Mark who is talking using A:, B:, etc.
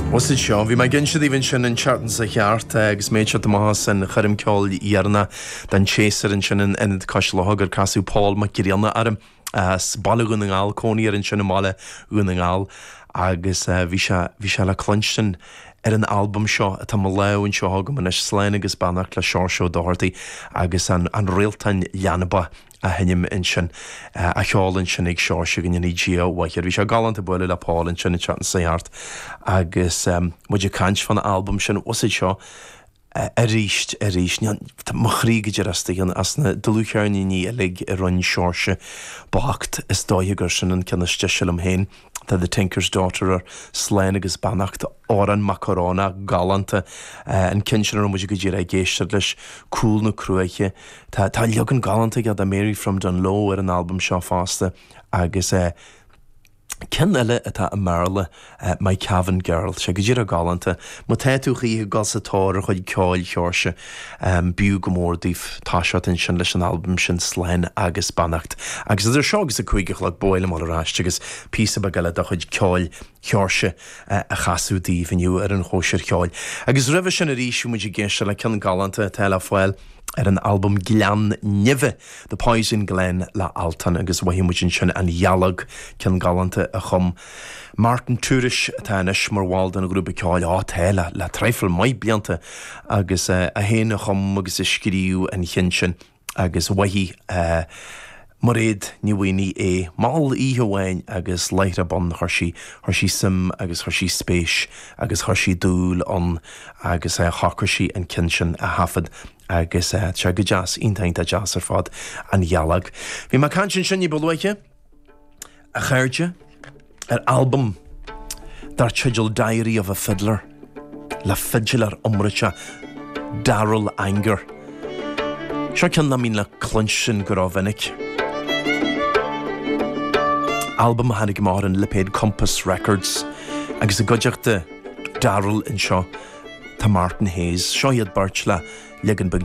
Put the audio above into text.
A: Was it seo? Bhí mai gin siad even sin an chartan sa cheart agus méid siad amachas an churim ceáil iarna den chéasar an sin in cos lehagur casú Paul mac girianna arm balla gun an gáil cóníar an sin mála gun an gáil agus bhí se le clunstin an album seo a tá leann seo hagam an is sléin agus bannach le seo dáirtaí agus an réaltain leanaba a henim in sin a cheálann sin ag seo se gin GO waithir bhí se galanta buile le Paul in sin in chat sa hart agus muidir cant fan album sin was it seo a ríist tá machríidir as na dulúchearní ní a lig a run seirse bacht is dóigur sin an ciniste silm héin tá the Tinker's Daughter ar sléin agus bannacht áran macarona galanta an cinsin ar muidir go dtír a géisteir leis cúl na cruaiche tá legan galanta gad a Mary from Dunlow ar an album seo fásta agus cin eile atá a marla My Cavan Girl se go dtír a galanta má téitúchaí gasatáir chuid ceáil cheirse bíú go mórdíh táisiat in sin leis an album sin sléin agus bannacht agus idir seogus a chuigech le bóile mar aráiste agus písa ba gaile a chuid ceáil cheirse a chaasúdíh iniu ar an chóisiir ceáil agus ribh sin a ríisiú muidir géiste le cin galanta teile foiil ar an album Glean Nive The Poison Glen le Altan agus wahimujin sin an Yalag cin galanta a chum Martin Túris tánis mar bháil an grúpa ceáil átéile le treifil mai blianta agus a héana chum agus is scríú an chin sin agus wahí mar réad níhaoine máil ítheháin agus leithre ban chuirsí sim agus chuirsí spéis agus chuirsí dúil an agus chacuirsí an cin sin a hafad agus se go jazz intainta jazz ar fad an Yalag. Bhí mar can sin í bolhaiche a chairde ar album Dar Chidgel Diary of a Fiddler le fiddler umrite Daryl Anger. Seo cin na mín le clunsin go rábhainnic. Album hanig mar an Lipid Compass Records agus a goideachta Daryl in seo tá Martin Hayes seo iad bart le legan